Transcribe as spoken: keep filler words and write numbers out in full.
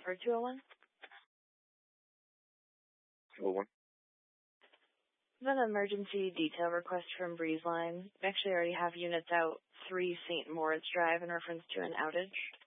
for two oh one? two oh one. Then an emergency detail request from Breezeline. We actually already have units out three Saint Moritz Drive in reference to an outage.